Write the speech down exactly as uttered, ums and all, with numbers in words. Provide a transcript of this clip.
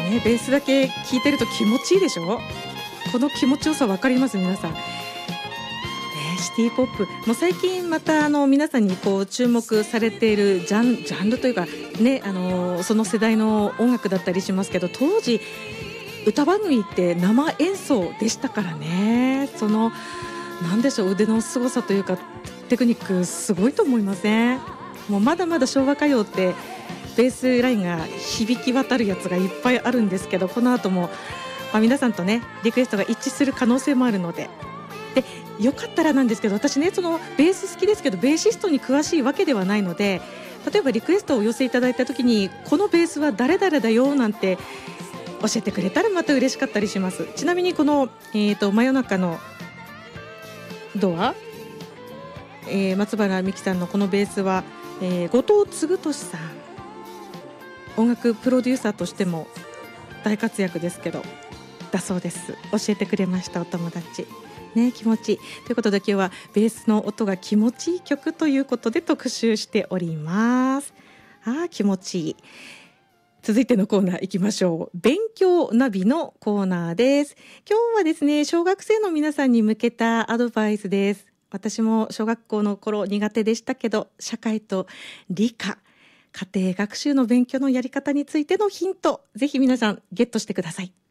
ね、ベースだけ聴いてると気持ちいいでしょ。この気持ちよさ分かります皆さん、ね、シティポップもう最近またあの皆さんにこう注目されているジャン、ジャンルというか、ね、あのその世代の音楽だったりしますけど、当時歌番組って生演奏でしたからね。そのなんでしょう、腕の凄さというかテクニックすごいと思いません？もうまだまだ昭和歌謡ってベースラインが響き渡るやつがいっぱいあるんですけど、この後も、まあ、皆さんとねリクエストが一致する可能性もあるので、でよかったらなんですけど、私ねそのベース好きですけどベーシストに詳しいわけではないので、例えばリクエストをお寄せいただいた時にこのベースは誰々だよなんて教えてくれたらまた嬉しかったりします。ちなみにこの、えーと、真夜中のドア、えー、松原美樹さんのこのベースは、えー、後藤嗣俊さん、音楽プロデューサーとしても大活躍ですけどだそうです。教えてくれましたお友達ね、気持ちいいということで今日はベースの音が気持ちいい曲ということで特集しております。あー気持ちいい。続いてのコーナー行きましょう。勉強ナビのコーナーです。今日はですね小学生の皆さんに向けたアドバイスです。私も小学校の頃苦手でしたけど、社会と理科、家庭学習の勉強のやり方についてのヒント、ぜひ皆さんゲットしてください。